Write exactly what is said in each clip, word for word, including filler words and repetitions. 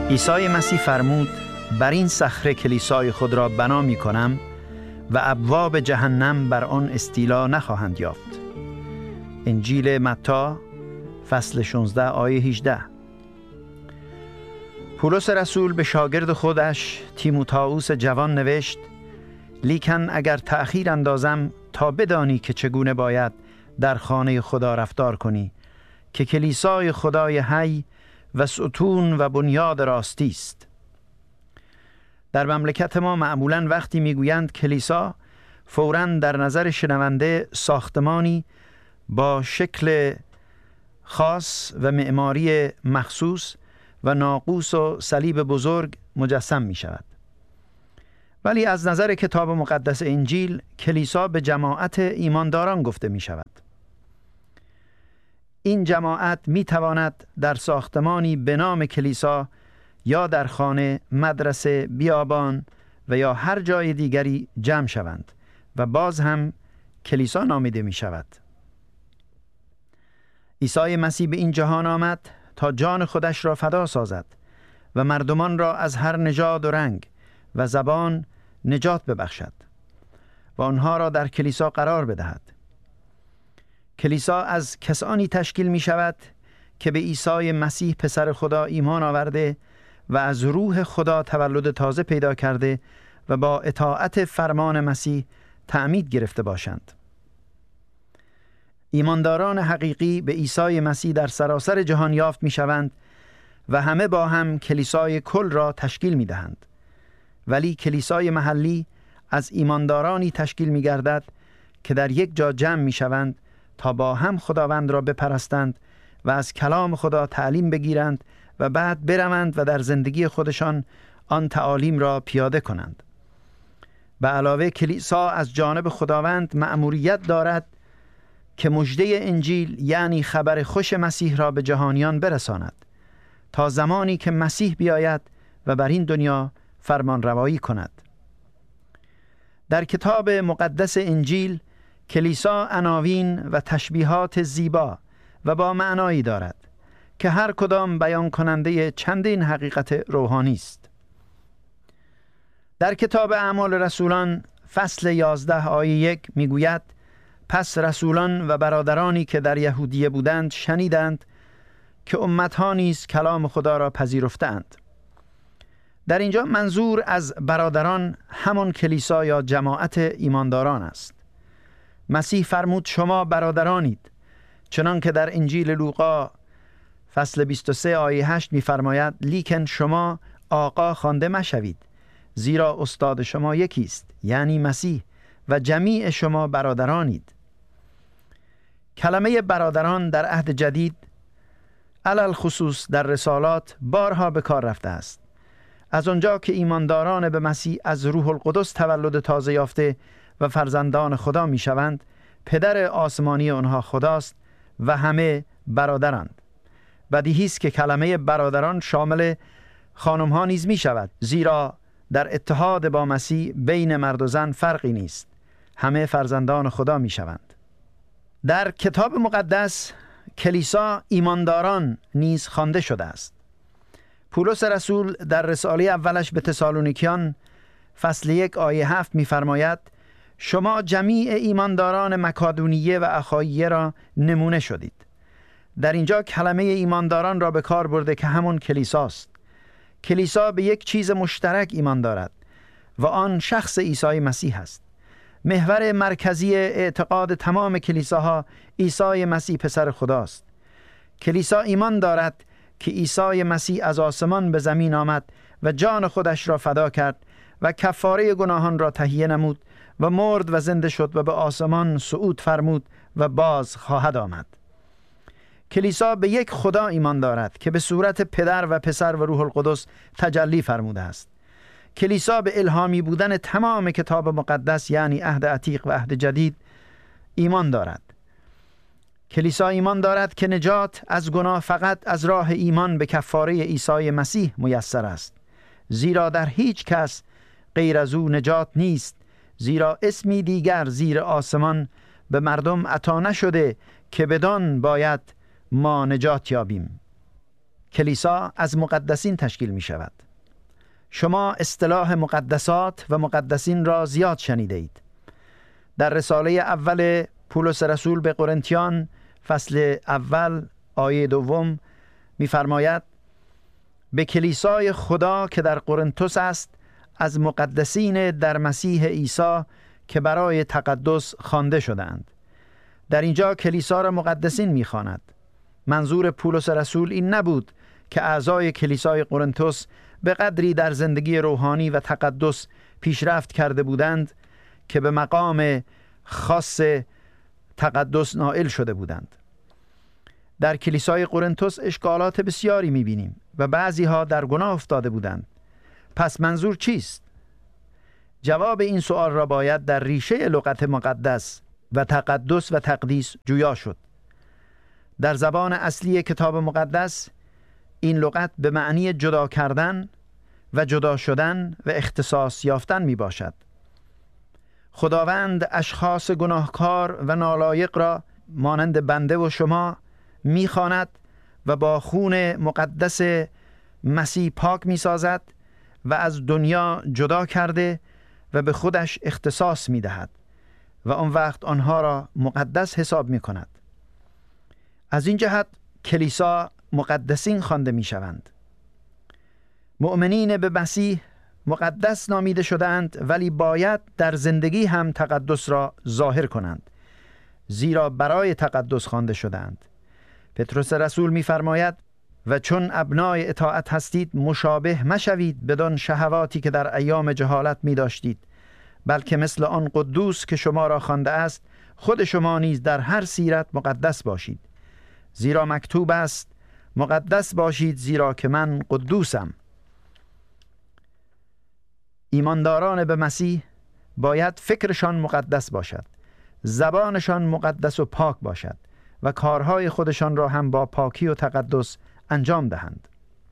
عیسی مسیح فرمود بر این صخره کلیسای خود را بنا می کنم و ابواب جهنم بر آن استیلا نخواهند یافت. انجیل متی فصل شانزده آیه هجده. پولس رسول به شاگرد خودش تیموتائوس جوان نوشت: لیکن اگر تأخیر اندازم تا بدانی که چگونه باید در خانه خدا رفتار کنی که کلیسای خدای حی و ستون و بنیاد راستی است. در مملکت ما معمولاً وقتی میگویند کلیسا، فوراً در نظر شنونده ساختمانی با شکل خاص و معماری مخصوص و ناقوس و صلیب بزرگ مجسم می شود. ولی از نظر کتاب مقدس انجیل، کلیسا به جماعت ایمانداران گفته می شود. این جماعت می تواند در ساختمانی به نام کلیسا یا در خانه، مدرسه، بیابان و یا هر جای دیگری جمع شوند و باز هم کلیسا نامیده می شود. عیسی مسیح به این جهان آمد تا جان خودش را فدا سازد و مردمان را از هر نژاد و رنگ و زبان نجات ببخشد و آنها را در کلیسا قرار بدهد. کلیسا از کسانی تشکیل می شود که به عیسی مسیح پسر خدا ایمان آورده و از روح خدا تولد تازه پیدا کرده و با اطاعت فرمان مسیح تعمید گرفته باشند. ایمانداران حقیقی به عیسی مسیح در سراسر جهان یافت می شوند و همه با هم کلیسای کل را تشکیل می دهند. ولی کلیسای محلی از ایماندارانی تشکیل می گردد که در یک جا جمع می شوند تا با هم خداوند را بپرستند و از کلام خدا تعلیم بگیرند و بعد بروند و در زندگی خودشان آن تعالیم را پیاده کنند. به علاوه کلیسا از جانب خداوند مأموریت دارد که مژده انجیل یعنی خبر خوش مسیح را به جهانیان برساند تا زمانی که مسیح بیاید و بر این دنیا فرمان روایی کند. در کتاب مقدس انجیل کلیسا عناوین و تشبیهات زیبا و با معنایی دارد که هر کدام بیان کننده چندین حقیقت روحانی است. در کتاب اعمال رسولان فصل یازده آیه یک میگوید: پس رسولان و برادرانی که در یهودیه بودند شنیدند که امتها نیز کلام خدا را پذیرفتند. در اینجا منظور از برادران همان کلیسا یا جماعت ایمانداران است. مسیح فرمود شما برادرانید، چنان که در انجیل لوقا فصل بیست و سه آیه هشت می‌فرماید: لیکن شما آقا خوانده مشوید، زیرا استاد شما یکی است، یعنی مسیح، و جمیع شما برادرانید. کلمه برادران در عهد جدید علل خصوص در رسالات بارها به کار رفته است. از آنجا که ایمانداران به مسیح از روح القدس تولد تازه یافته و فرزندان خدا می شوند، پدر آسمانی آنها خداست و همه برادرند. بدیهی است که کلمه برادران شامل خانم ها نیز می شود، زیرا در اتحاد با مسیح بین مرد و زن فرقی نیست، همه فرزندان خدا می شوند. در کتاب مقدس کلیسا ایمانداران نیز خوانده شده است. پولس رسول در رساله اولش به تسالونیکیان فصل یک آیه هفت می فرماید: شما جمیع ایمانداران مکادونیه و اخاییه را نمونه شدید. در اینجا کلمه ایمانداران را به کار برده که همون کلیساست. کلیسا به یک چیز مشترک ایمان دارد و آن شخص عیسی مسیح است. محور مرکزی اعتقاد تمام کلیساها عیسی مسیح پسر خداست. کلیسا ایمان دارد که عیسی مسیح از آسمان به زمین آمد و جان خودش را فدا کرد و کفاره گناهان را تهیه نمود و مرد و زنده شد و به آسمان صعود فرمود و باز خواهد آمد. کلیسا به یک خدا ایمان دارد که به صورت پدر و پسر و روح القدس تجلی فرموده است. کلیسا به الهامی بودن تمام کتاب مقدس یعنی عهد عتیق و عهد جدید ایمان دارد. کلیسا ایمان دارد که نجات از گناه فقط از راه ایمان به کفاره عیسی مسیح میسر است، زیرا در هیچ کس غیر از او نجات نیست، زیرا اسمی دیگر زیر آسمان به مردم عطا نشده که بدان باید ما نجات یابیم. کلیسا از مقدسین تشکیل می شود. شما اصطلاح مقدسات و مقدسین را زیاد شنیده اید. در رساله اول پولس رسول به قرنتیان فصل اول آیه دوم می‌فرماید: به کلیسای خدا که در قرنتس است، از مقدسین در مسیح عیسی که برای تقدس خوانده شدند. در اینجا کلیسا را مقدسین می‌خواند. منظور پولس رسول این نبود که اعضای کلیسای قرنتس به قدری در زندگی روحانی و تقدس پیشرفت کرده بودند که به مقام خاص تقدس نائل شده بودند. در کلیسای قرنتس اشکالات بسیاری می‌بینیم و بعضی ها در گناه افتاده بودند. پس منظور چیست؟ جواب این سوال را باید در ریشه لغت مقدس و تقدس و تقدیس جویا شد. در زبان اصلی کتاب مقدس این لغت به معنی جدا کردن و جدا شدن و اختصاص یافتن می باشد. خداوند اشخاص گناهکار و نالایق را مانند بنده و شما می خواند و با خون مقدس مسیح پاک می سازد و از دنیا جدا کرده و به خودش اختصاص می دهد و آن وقت آنها را مقدس حساب می کند. از این جهت کلیسا مقدسین خوانده می شوند. مؤمنین به مسیح مقدس نامیده شدند، ولی باید در زندگی هم تقدس را ظاهر کنند، زیرا برای تقدس خوانده شدند. پتروس رسول می فرماید: و چون ابنای اطاعت هستید مشابه مشوید بدان شهواتی که در ایام جهالت می داشتید، بلکه مثل آن قدوس که شما را خوانده است خود شما نیز در هر سیرت مقدس باشید، زیرا مکتوب است: مقدس باشید زیرا که من قدوسم. ایمانداران به مسیح باید فکرشان مقدس باشد، زبانشان مقدس و پاک باشد و کارهای خودشان را هم با پاکی و تقدس انجام دهند.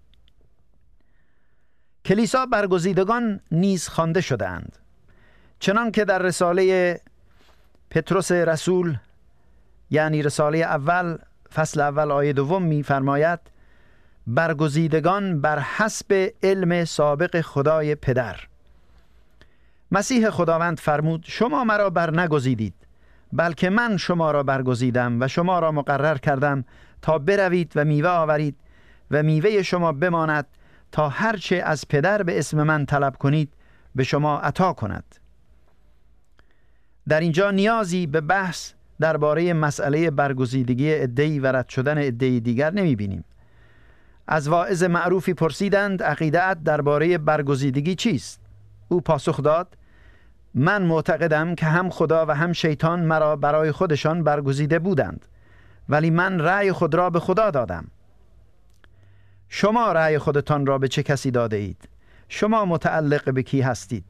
کلیسا برگزیدگان نیز خوانده شده‌اند، چنان که در رساله پتروس رسول یعنی رساله اول فصل اول آیه دوم می فرماید: برگزیدگان بر حسب علم سابق خدای پدر. مسیح خداوند فرمود: شما مرا بر نگزیدید، بلکه من شما را برگزیدم و شما را مقرر کردم تا بروید و میوه آورید و میوه شما بماند، تا هرچه از پدر به اسم من طلب کنید به شما عطا کند. در اینجا نیازی به بحث درباره مسئله برگزیدگی عده‌ای و رد شدن عده‌ای دیگر نمی بینیم. از واعظ معروفی پرسیدند: عقیده‌ات درباره برگزیدگی چیست؟ او پاسخ داد: من معتقدم که هم خدا و هم شیطان مرا برای خودشان برگزیده بودند، ولی من رأی خود را به خدا دادم. شما رأی خودتان را به چه کسی داده اید؟ شما متعلق به کی هستید؟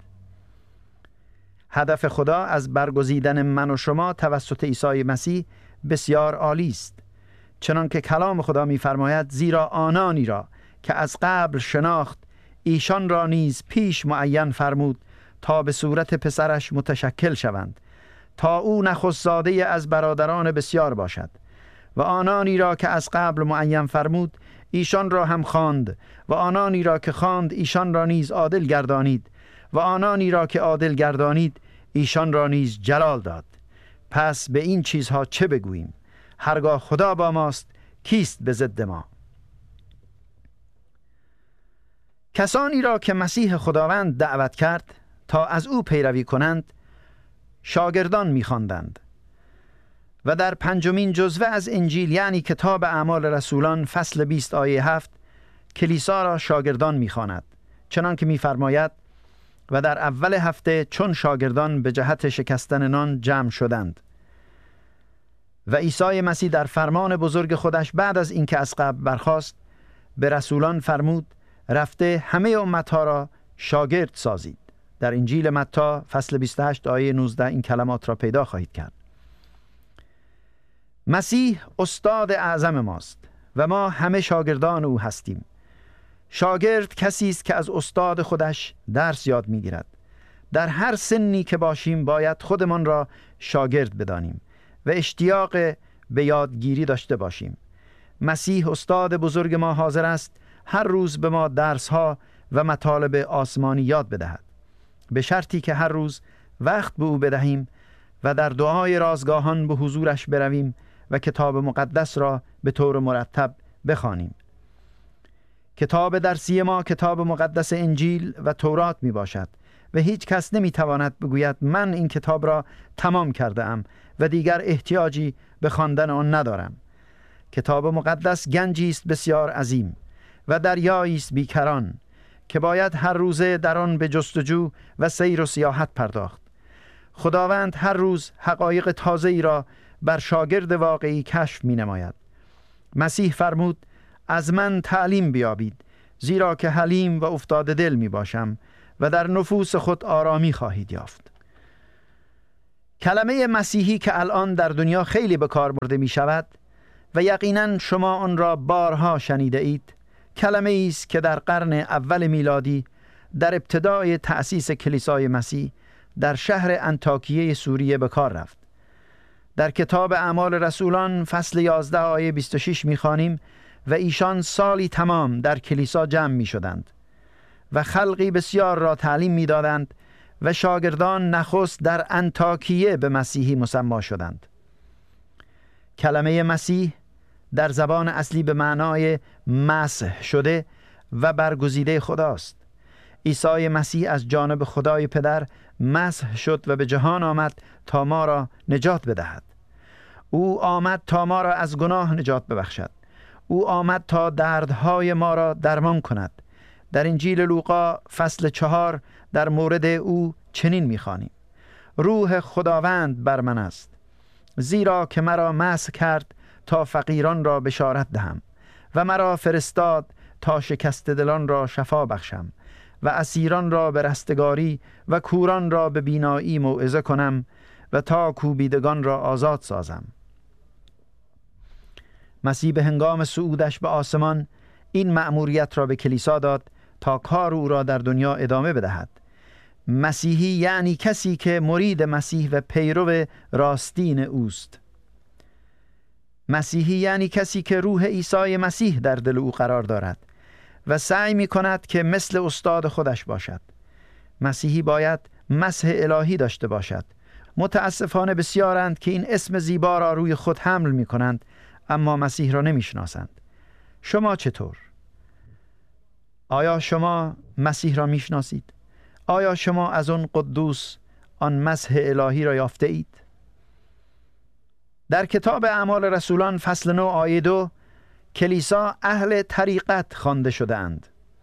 هدف خدا از برگزیدن من و شما توسط عیسی مسیح بسیار عالی است، چنان که کلام خدا می‌فرماید: زیرا آنانی را که از قبل شناخت ایشان را نیز پیش معین فرمود تا به صورت پسرش متشکل شوند، تا او نخست زاده از برادران بسیار باشد. و آنانی را که از قبل معین فرمود ایشان را هم خواند، و آنانی را که خواند ایشان را نیز عادل گردانید، و آنانی را که عادل گردانید ایشان را نیز جلال داد. پس به این چیزها چه بگوییم؟ هرگاه خدا با ماست کیست به ضد ما؟ کسانی را که مسیح خداوند دعوت کرد تا از او پیروی کنند شاگردان می‌خواندند و در پنجمین جزوه از انجیل یعنی کتاب اعمال رسولان فصل بیست آیه هفت کلیسا را شاگردان می‌خواند، چنان که می‌فرماید: و در اول هفته چون شاگردان به جهت شکستن نان جمع شدند. و عیسی مسیح در فرمان بزرگ خودش بعد از اینکه از قبر برخاست به رسولان فرمود: رفته همه امتها را شاگرد سازید. در انجیل متی فصل بیست و هشت آیه نوزده این کلمات را پیدا خواهید کرد. مسیح استاد اعظم ماست و ما همه شاگردان او هستیم. شاگرد کسی است که از استاد خودش درس یاد می‌گیرد. در هر سنی که باشیم باید خودمان را شاگرد بدانیم و اشتیاق به یادگیری داشته باشیم. مسیح استاد بزرگ ما حاضر است هر روز به ما درس‌ها و مطالب آسمانی یاد بدهد، به شرطی که هر روز وقت به او بدهیم و در دعای رازگاهان به حضورش برویم و کتاب مقدس را به طور مرتب بخوانیم. کتاب درسی ما کتاب مقدس انجیل و تورات می باشد و هیچ کس نمی تواند بگوید من این کتاب را تمام کرده ام و دیگر احتیاجی به خواندن آن ندارم. کتاب مقدس گنجی است بسیار عظیم و دریایی است بیکران که باید هر روزه در آن به جستجو و سیر و سیاحت پرداخت. خداوند هر روز حقایق تازه‌ای را بر شاگرد واقعی کشف می نماید. مسیح فرمود از من تعلیم بیابید، زیرا که حلیم و افتاده دل می باشم و در نفوس خود آرامی خواهید یافت. کلمه مسیحی که الان در دنیا خیلی به کار برده می شود و یقیناً شما آن را بارها شنیده اید، کلمه است که در قرن اول میلادی در ابتدای تأسیس کلیسای مسیح در شهر انطاکیه سوریه به کار رفت. در کتاب اعمال رسولان فصل یازده آیه بیست و شش می‌خوانیم و ایشان سالی تمام در کلیسا جمع می‌شدند و خلقی بسیار را تعلیم می‌دادند و شاگردان نخست در انطاکیه به مسیحی مسما شدند. کلمه مسیح در زبان اصلی به معنای مسح شده و برگزیده خداست. عیسی مسیح از جانب خدای پدر مسح شد و به جهان آمد تا ما را نجات بدهد. او آمد تا ما را از گناه نجات ببخشد. او آمد تا دردهای ما را درمان کند. در انجیل لوقا فصل چهار در مورد او چنین می‌خوانیم: روح خداوند بر من است، زیرا که مرا مسح کرد تا فقیران را بشارت دهم و مرا فرستاد تا شکست دلان را شفا بخشم و اسیران را به رستگاری و کوران را به بینایی موعظه کنم و تا کوبیدگان را آزاد سازم. مسیح به هنگام صعودش به آسمان این مأموریت را به کلیسا داد تا کار او را در دنیا ادامه بدهد. مسیحی یعنی کسی که مرید مسیح و پیرو راستین اوست. مسیحی یعنی کسی که روح عیسی مسیح در دل او قرار دارد و سعی می کند که مثل استاد خودش باشد. مسیحی باید مسح الهی داشته باشد. متاسفانه بسیارند که این اسم زیبا را روی خود حمل می کنند اما مسیح را نمی شناسند. شما چطور؟ آیا شما مسیح را می شناسید؟ آیا شما از آن قدوس آن مسح الهی را یافته اید؟ در کتاب اعمال رسولان فصل نه آیه دو کلیسا اهل طریقت خوانده شده اند.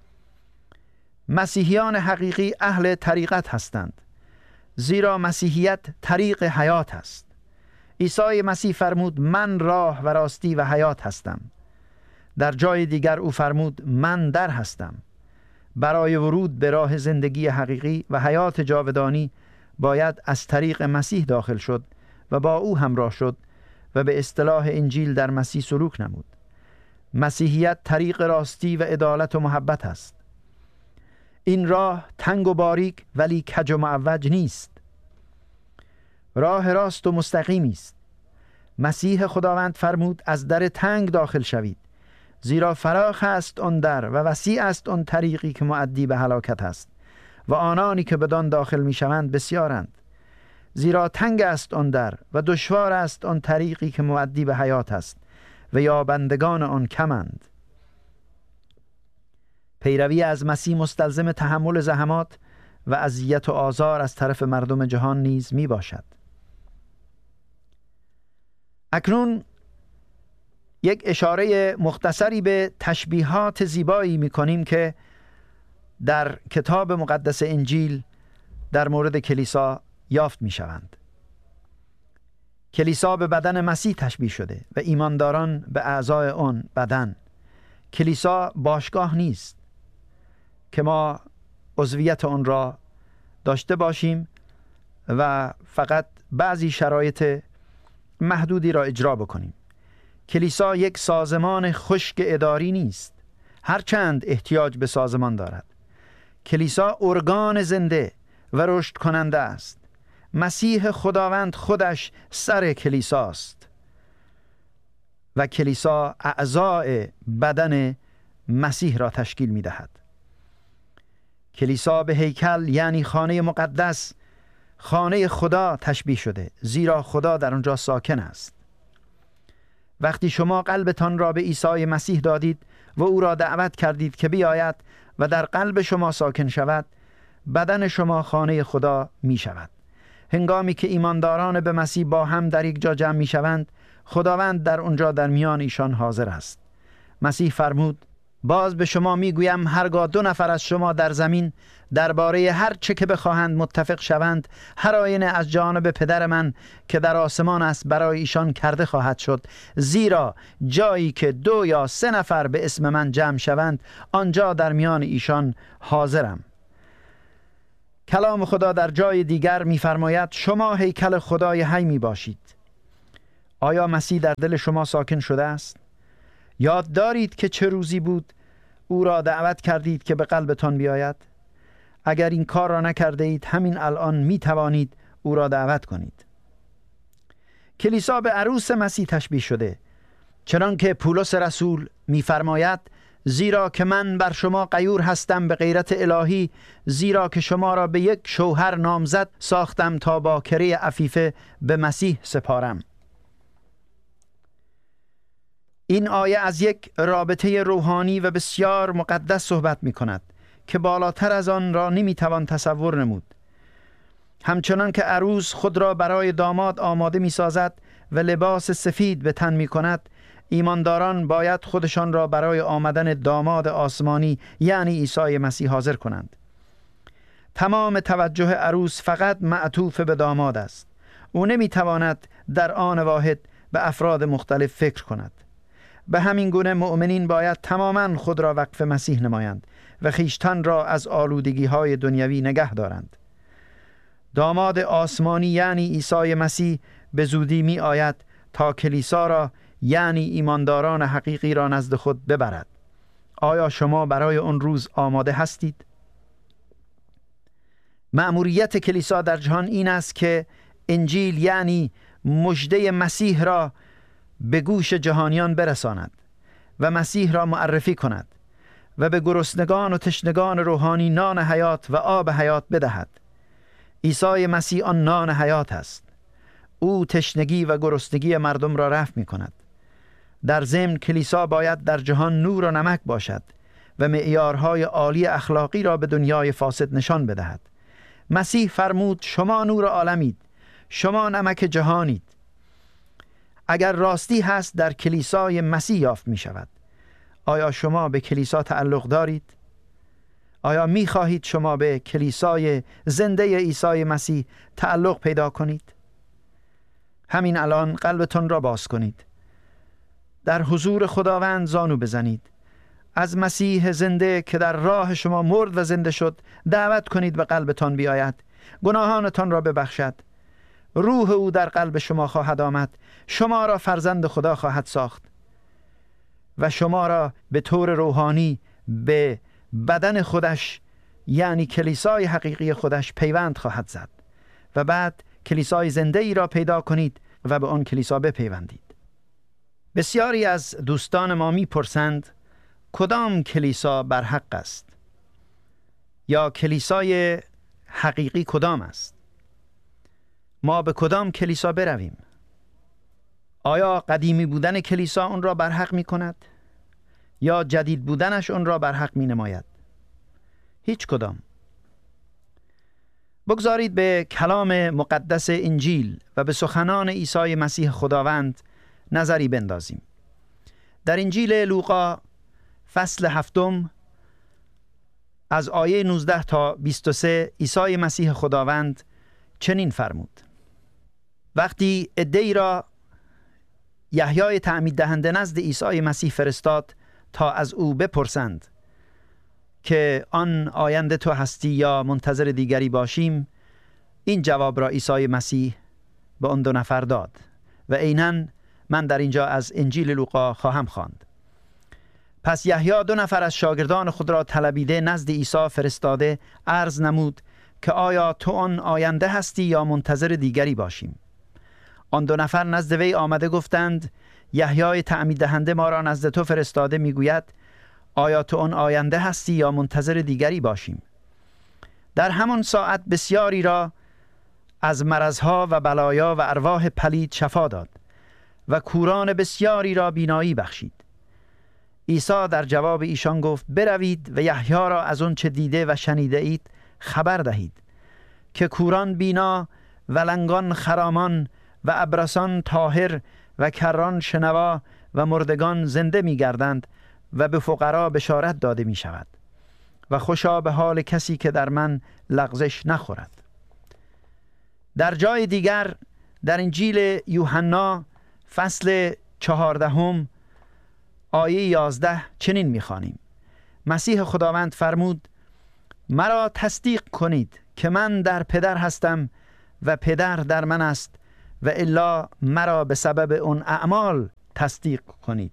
مسیحیان حقیقی اهل طریقت هستند، زیرا مسیحیت طریق حیات است. عیسی مسیح فرمود من راه و راستی و حیات هستم. در جای دیگر او فرمود من در هستم. برای ورود به راه زندگی حقیقی و حیات جاودانی باید از طریق مسیح داخل شد و با او همراه شد و به اصطلاح انجیل در مسیح سلوک نمود. مسیحیت طریق راستی و عدالت و محبت است. این راه تنگ و باریک ولی کج و معوج نیست. راه راست و مستقیمی است. مسیح خداوند فرمود از در تنگ داخل شوید، زیرا فراخ است آن در و وسیع است آن طریقی که مؤدی به هلاکت است و آنانی که بدان داخل می شوند بسیارند. زیرا تنگ است آن در و دشوار است آن طریقی که مؤدی به حیات است و یابندگان آن کمند. پیروی از مسیح مستلزم تحمل زحمات و اذیت و آزار از طرف مردم جهان نیز می باشد. اکنون یک اشاره مختصری به تشبیهات زیبایی می کنیم که در کتاب مقدس انجیل در مورد کلیسا یافت می شوند. کلیسا به بدن مسیح تشبیه شده و ایمانداران به اعضای آن بدن. کلیسا باشگاه نیست که ما عضویت آن را داشته باشیم و فقط بعضی شرایط محدودی را اجرا بکنیم. کلیسا یک سازمان خشک اداری نیست، هرچند احتیاج به سازمان دارد. کلیسا ارگان زنده و رشد کننده است. مسیح خداوند خودش سر کلیساست و کلیسا اعضای بدن مسیح را تشکیل می دهد. کلیسا به هیکل یعنی خانه مقدس، خانه خدا تشبیه شده، زیرا خدا در آنجا ساکن است. وقتی شما قلبتان را به عیسی مسیح دادید و او را دعوت کردید که بیاید و در قلب شما ساکن شود، بدن شما خانه خدا می شود. هنگامی که ایمانداران به مسیح با هم در یک جا جمع می شوند، خداوند در اونجا در میان ایشان حاضر است. مسیح فرمود: باز به شما می گویم هرگاه دو نفر از شما در زمین درباره هر چه که بخواهند متفق شوند، هر آینه از جانب پدر من که در آسمان است برای ایشان کرده خواهد شد. زیرا جایی که دو یا سه نفر به اسم من جمع شوند، آنجا در میان ایشان حاضرم. کلام خدا در جای دیگر می‌فرماید شما هیکل خدای حی می باشید. آیا مسیح در دل شما ساکن شده است؟ یاد دارید که چه روزی بود او را دعوت کردید که به قلبتان بیاید؟ اگر این کار را نکرده اید، همین الان می توانید او را دعوت کنید. کلیسا به عروس مسیح تشبیه شده، چنانکه پولس رسول می‌فرماید: زیرا که من بر شما غیور هستم به غیرت الهی، زیرا که شما را به یک شوهر نامزد ساختم تا با کره عفیفه به مسیح سپارم. این آیه از یک رابطه روحانی و بسیار مقدس صحبت می کند که بالاتر از آن را نمی توان تصور نمود. همچنان که عروس خود را برای داماد آماده می سازد و لباس سفید به تن می کند، ایمانداران باید خودشان را برای آمدن داماد آسمانی یعنی عیسی مسیح حاضر کنند. تمام توجه عروس فقط معطوف به داماد است. او نمی تواند در آن واحد به افراد مختلف فکر کند. به همین گونه مؤمنین باید تماما خود را وقف مسیح نمایند و خیشتن را از آلودگی های دنیوی نگه دارند. داماد آسمانی یعنی عیسی مسیح به زودی می آید تا کلیسا را یعنی ایمانداران حقیقی را نزد خود ببرد. آیا شما برای اون روز آماده هستید؟ مأموریت کلیسا در جهان این است که انجیل یعنی مژده مسیح را به گوش جهانیان برساند و مسیح را معرفی کند و به گرسنگان و تشنگان روحانی نان حیات و آب حیات بدهد. عیسی مسیح آن نان حیات است. او تشنگی و گرسنگی مردم را رفع می کند. در ضمن کلیسا باید در جهان نور و نمک باشد و معیارهای عالی اخلاقی را به دنیای فاسد نشان بدهد. مسیح فرمود شما نور عالمید، شما نمک جهانید. اگر راستی هست در کلیسای مسیح یافت می شود. آیا شما به کلیسا تعلق دارید؟ آیا می خواهید شما به کلیسای زنده عیسی مسیح تعلق پیدا کنید؟ همین الان قلبتون را باز کنید. در حضور خداوند زانو بزنید. از مسیح زنده که در راه شما مرد و زنده شد دعوت کنید به قلبتان بیاید. گناهانتان را ببخشد. روح او در قلب شما خواهد آمد. شما را فرزند خدا خواهد ساخت و شما را به طور روحانی به بدن خودش یعنی کلیسای حقیقی خودش پیوند خواهد زد و بعد کلیسای زنده ای را پیدا کنید و به آن کلیسا بپیوندید. بسیاری از دوستان ما می پرسند کدام کلیسا برحق است یا کلیسای حقیقی کدام است؟ ما به کدام کلیسا برویم؟ آیا قدیمی بودن کلیسا اون را برحق می کند یا جدید بودنش اون را برحق می نماید؟ هیچ کدام. بگذارید به کلام مقدس انجیل و به سخنان عیسی مسیح خداوند نظری بندازیم. در انجیل لوقا فصل هفتم از آیه نوزده تا بیست و سه عیسی مسیح خداوند چنین فرمود: وقتی عده‌ای را یحیای تعمید دهنده نزد عیسی مسیح فرستاد تا از او بپرسند که آن آینده تو هستی یا منتظر دیگری باشیم، این جواب را عیسی مسیح به آن دو نفر داد و عیناً من در اینجا از انجیل لوقا خواهم خواند. پس یحیی دو نفر از شاگردان خود را طلبیده نزد عیسی فرستاده عرض نمود که آیا تو آن آینده هستی یا منتظر دیگری باشیم؟ آن دو نفر نزد وی آمده گفتند: یحیای تعمید دهنده ما را نزد تو فرستاده میگوید آیا تو آن آینده هستی یا منتظر دیگری باشیم؟ در همان ساعت بسیاری را از مرضها و بلایا و ارواح پلید شفا داد و کوران بسیاری را بینایی بخشید. عیسی در جواب ایشان گفت بروید و یحیی را از آن چه دیده و شنیده اید خبر دهید که کوران بینا و لنگان خرامان و ابرسان طاهر و کران شنوا و مردگان زنده می گردند و به فقرا بشارت داده می شود و خوشا به حال کسی که در من لغزش نخورد. در جای دیگر در انجیل یوحنا فصل چهاردهم آیه یازده چنین می‌خوانیم: مسیح خداوند فرمود مرا تصدیق کنید که من در پدر هستم و پدر در من است و الا مرا به سبب اون اعمال تصدیق کنید.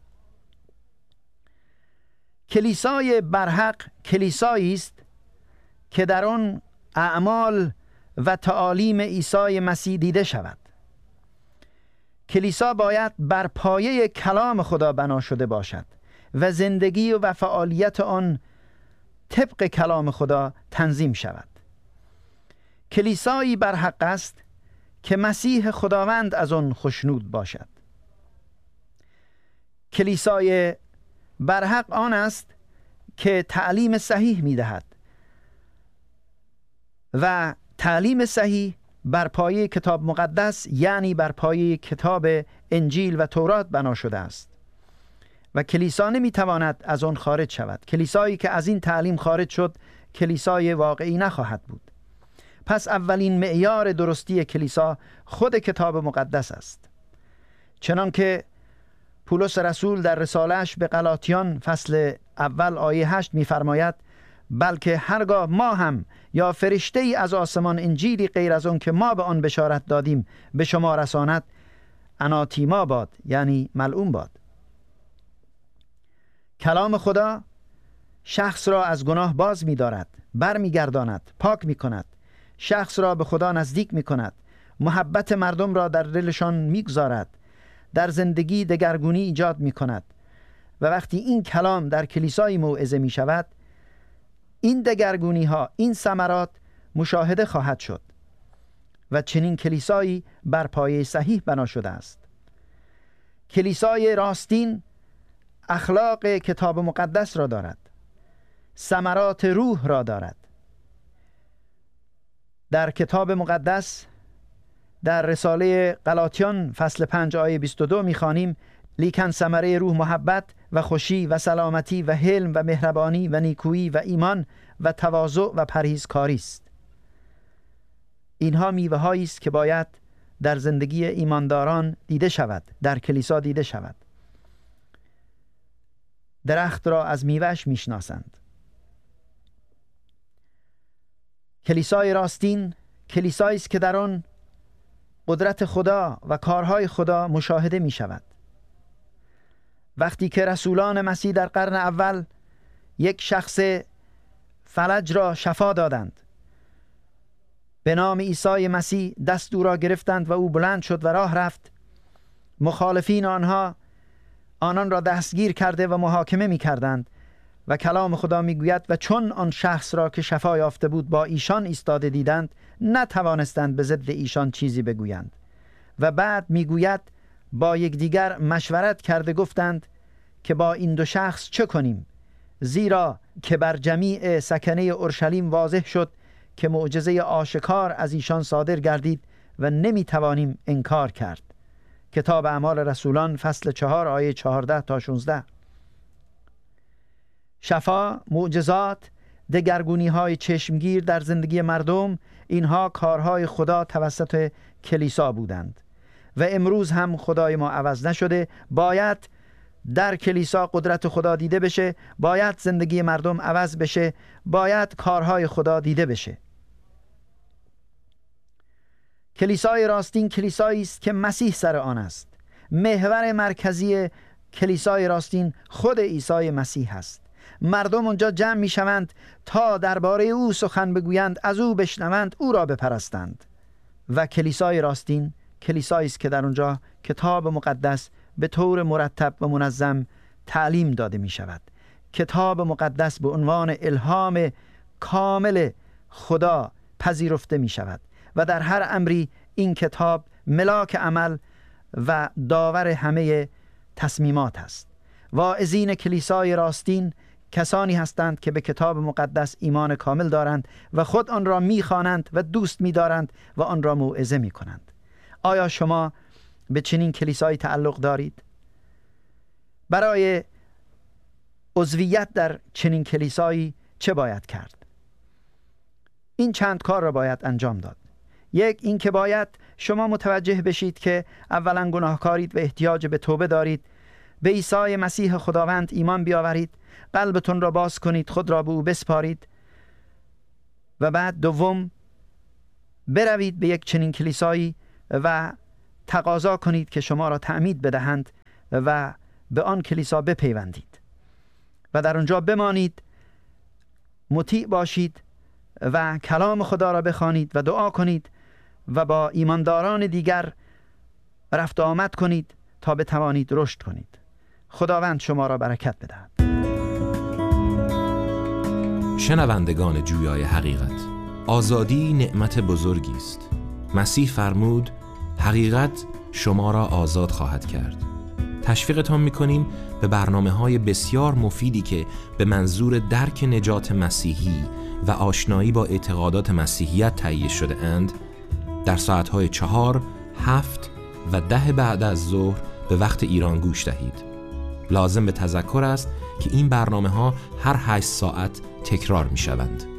کلیسای برحق کلیسایی است که در آن اعمال و تعالیم عیسی مسیح دیده شود. کلیسا باید بر پایه کلام خدا بنا شده باشد و زندگی و فعالیت آن طبق کلام خدا تنظیم شود. کلیسایی برحق است که مسیح خداوند از آن خوشنود باشد. کلیسای برحق آن است که تعلیم صحیح می دهد و تعلیم صحیح بر پایه کتاب مقدس یعنی بر پایه کتاب انجیل و تورات بنا شده است و کلیسا نمی تواند از آن خارج شود. کلیسایی که از این تعلیم خارج شد کلیسای واقعی نخواهد بود. پس اولین معیار درستی کلیسا خود کتاب مقدس است. چنانکه پولس رسول در رساله‌اش به غلاطیان فصل اول آیه هشت می‌فرماید بلکه هرگاه ما هم یا فرشته ای از آسمان انجیلی غیر از اون که ما به آن بشارت دادیم به شما رساند اناتیما باد، یعنی ملعون باد. کلام خدا شخص را از گناه باز می دارد، بر می گرداند، پاک می کند، شخص را به خدا نزدیک می کند، محبت مردم را در دلشان می گذارد، در زندگی دگرگونی ایجاد می کند و وقتی این کلام در کلیسای موعظه می شود این دگرگونی ها، این ثمرات مشاهده خواهد شد و چنین کلیسایی بر پایه صحیح بنا شده است. کلیسای راستین اخلاق کتاب مقدس را دارد، ثمرات روح را دارد. در کتاب مقدس در رساله غلاطیان فصل پنج آیه بیست و دو می‌خوانیم لیکن ثمره روح محبت و خوشی و سلامتی و حلم و مهربانی و نیکویی و ایمان و تواضع و پرهیزکاری است. اینها میوه هایی است که باید در زندگی ایمانداران دیده شود، در کلیسا دیده شود. درخت را از میوهش میشناسند. کلیسای راستین کلیسایی است که در آن قدرت خدا و کارهای خدا مشاهده می شود. وقتی که رسولان مسیح در قرن اول یک شخص فلج را شفا دادند، به نام عیسی مسیح دست او را گرفتند و او بلند شد و راه رفت، مخالفین آنها آنان را دستگیر کرده و محاکمه می کردند و کلام خدا می گوید و چون آن شخص را که شفا یافته بود با ایشان ایستاده دیدند نتوانستند به ضد ایشان چیزی بگویند و بعد می گوید با یکدیگر مشورت کرده گفتند که با این دو شخص چه کنیم، زیرا که بر جمیع سکنه اورشلیم واضح شد که معجزه آشکار از ایشان صادر گردید و نمی توانیم انکار کرد. کتاب اعمال رسولان فصل چهار آیه چهارده تا شانزده. شفا، معجزات، دگرگونی های چشمگیر در زندگی مردم، اینها کارهای خدا توسط کلیسا بودند و امروز هم خدای ما عوض نشده. باید در کلیسا قدرت خدا دیده بشه، باید زندگی مردم عوض بشه، باید کارهای خدا دیده بشه. کلیسای راستین کلیسایی است که مسیح سر آن است. محور مرکزی کلیسای راستین خود عیسی مسیح است. مردم اونجا جمع می شوند تا درباره او سخن بگویند، از او بشنوند، او را بپرستند. و کلیسای راستین کلیسایی است که در اونجا کتاب مقدس به طور مرتب و منظم تعلیم داده می شود. کتاب مقدس به عنوان الهام کامل خدا پذیرفته می شود و در هر امری این کتاب ملاک عمل و داور همه تصمیمات است. واعظین کلیسای راستین کسانی هستند که به کتاب مقدس ایمان کامل دارند و خود آن را می‌خوانند و دوست می‌دارند و آن را موعظه می‌کنند. آیا شما به چنین کلیسایی تعلق دارید؟ برای عضویت در چنین کلیسایی چه باید کرد؟ این چند کار را باید انجام داد. یک، این که باید شما متوجه بشید که اولا گناهکارید و احتیاج به توبه دارید. به عیسی مسیح خداوند ایمان بیاورید، قلبتون را باز کنید، خود را به او بسپارید و بعد دوم بروید به یک چنین کلیسایی و تقاضا کنید که شما را تعمید بدهند و به آن کلیسا بپیوندید و در آنجا بمانید، مطیع باشید و کلام خدا را بخوانید و دعا کنید و با ایمانداران دیگر رفت و آمد کنید تا بتوانید رشد کنید. خداوند شما را برکت بدهد. شنوندگان جویای حقیقت، آزادی نعمت بزرگی است. مسیح فرمود حقیقت شما را آزاد خواهد کرد. تشویقتان می‌کنیم به برنامه‌های بسیار مفیدی که به منظور درک نجات مسیحی و آشنایی با اعتقادات مسیحیت تهیه شده اند در ساعت‌های چهار، هفت و ده بعد از ظهر به وقت ایران گوش دهید. لازم به تذکر است که این برنامه‌ها هر هشت ساعت تکرار می‌شوند.